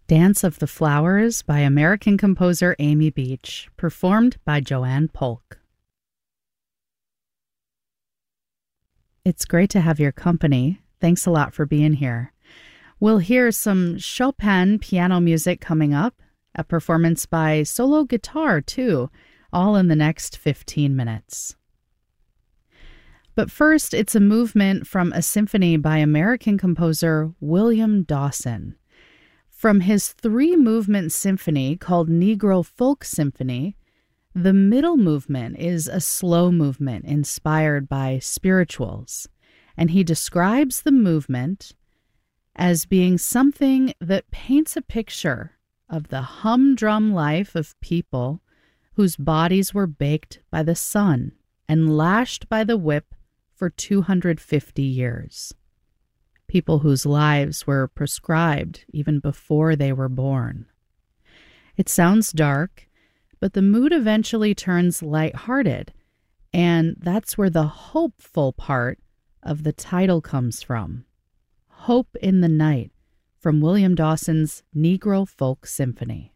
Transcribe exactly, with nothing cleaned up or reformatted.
Dance of the Flowers by American composer Amy Beach, performed by Joanne Polk. It's great to have your company. Thanks a lot for being here. We'll hear some Chopin piano music coming up, a performance by solo guitar too, all in the next fifteen minutes. But first, it's a movement from a symphony by American composer William Dawson. From his three-movement symphony called Negro Folk Symphony, the middle movement is a slow movement inspired by spirituals, and he describes the movement as being something that paints a picture of the humdrum life of people whose bodies were baked by the sun and lashed by the whip for two hundred fifty years. People whose lives were prescribed even before they were born. It sounds dark, but the mood eventually turns lighthearted, and that's where the hopeful part of the title comes from. Hope in the Night, from William Dawson's Negro Folk Symphony.